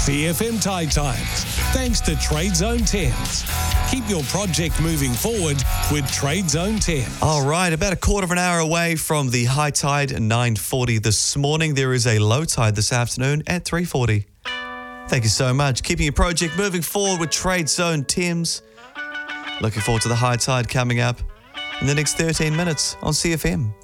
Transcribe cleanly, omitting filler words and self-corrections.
CFM Tide Times, thanks to Trade Zone Thames. Keep your project moving forward with Trade Zone Thames. All right, about a quarter of an hour away from the high tide, 9:40 this morning. There is a low tide this afternoon at 3:40. Thank you so much. Keeping your project moving forward with Trade Zone Thames. Looking forward to the high tide coming up in the next 13 minutes on CFM.